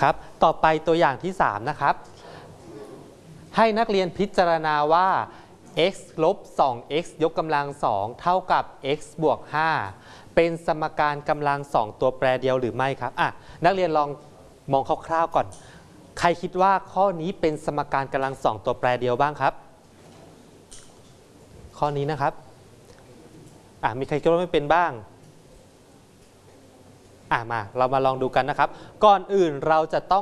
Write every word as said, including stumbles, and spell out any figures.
ครับต่อไปตัวอย่างที่สามนะครับให้นักเรียนพิจารณาว่า x ลบ สอง x ยกกำลังสองเท่ากับ x บวก ห้าเป็นสมการกำลังสองตัวแปรเดียวหรือไม่ครับอ่ะนักเรียนลองมองคร่าวๆก่อนใครคิดว่าข้อนี้เป็นสมการกำลังสองตัวแปรเดียวบ้างครับข้อนี้นะครับอ่ะมีใครคิดว่าไม่เป็นบ้างอ่ะมาเรามาลองดูกันนะครับก่อนอื่นเราจะต้อง